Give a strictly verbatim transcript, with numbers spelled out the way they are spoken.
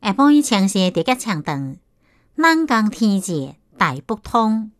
下晡伊枪射地甲枪长，南江天热大不通。